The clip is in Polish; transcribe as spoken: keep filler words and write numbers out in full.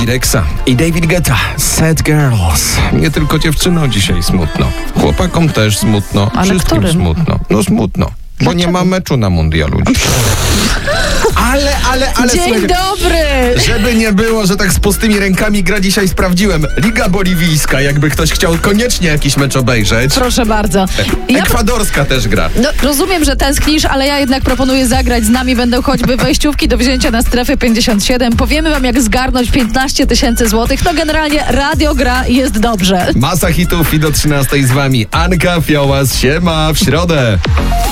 Bibi Rexa i David Guetta. Sad Girls. Nie tylko dziewczynom dzisiaj smutno. Chłopakom też smutno. Ale Wszystkim którym? smutno. No smutno. Bo Dlaczego? nie ma meczu na mundialu dzisiaj. Ale, ale, ale Dzień słuchajcie, dobry! żeby nie było, że tak z pustymi rękami gra dzisiaj, sprawdziłem. Liga Boliwijska, jakby ktoś chciał koniecznie jakiś mecz obejrzeć. Proszę bardzo. Ja Ekwadorska też gra. no, rozumiem, że tęsknisz, ale ja jednak proponuję zagrać z nami. Będą choćby wejściówki do wzięcia na strefę pięćdziesiąt siedem. Powiemy wam, jak zgarnąć piętnaście tysięcy złotych. No generalnie radio gra i jest dobrze. Masa hitów i do trzynastej z wami Anka Fiołas. Siema w środę.